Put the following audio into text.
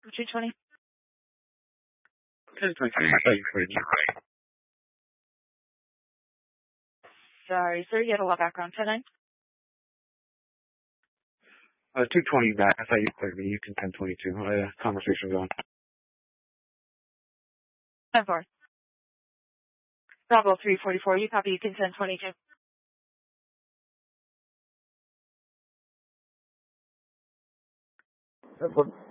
220. 1023, I thought you cleared me. Sorry, sir, you had a lot of background. 10-9. 220 back. I thought you cleared me. You can 1022. Conversation going. 10-4. Bravo 344. You copy. You can 1022. 10-4.